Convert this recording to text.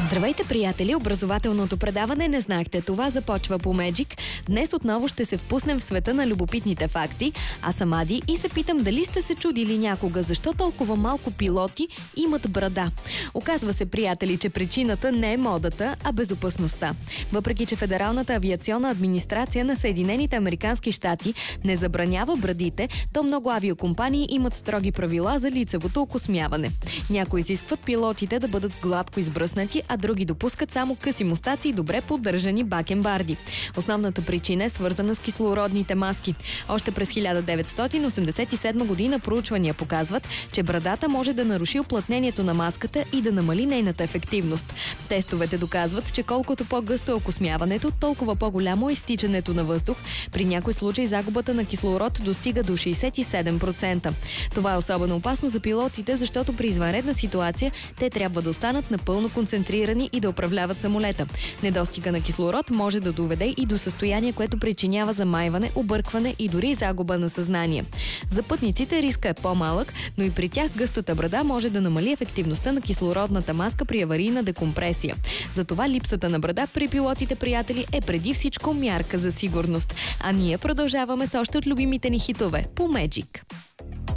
Здравейте, приятели! Образователното предаване "Не знаехте това" започва по Magic. Днес отново ще се впуснем в света на любопитните факти. Аз съм Ади и се питам дали сте се чудили някога защо толкова малко пилоти имат брада. Оказва се, приятели, че причината не е модата, а безопасността. Въпреки че Федералната авиационна администрация на Съединените американски щати не забранява брадите, то много авиокомпании имат строги правила за лицевото окосмяване. Някои изискват пилотите да бъдат гладко избръснати, а други допускат само къси мустаци и добре поддържани бакенбарди. Основната причина е свързана с кислородните маски. Още през 1987 година проучвания показват, че брадата може да наруши уплътнението на маската и да намали нейната ефективност. Тестовете доказват, че колкото по-гъсто е окосмяването, толкова по-голямо е изтичането на въздух. При някои случаи загубата на кислород достига до 67%. Това е особено опасно за пилотите, защото при извънредна ситуация те трябва да останат напълно концентрирани и да управляват самолета. Недостига на кислород може да доведе и до състояние, което причинява замайване, объркване и дори загуба на съзнание. За пътниците риска е по-малък, но и при тях гъстата брада може да намали ефективността на кислородната маска при аварийна декомпресия. Затова липсата на брада при пилотите, приятели, е преди всичко мярка за сигурност. А ние продължаваме с още от любимите ни хитове по Magic.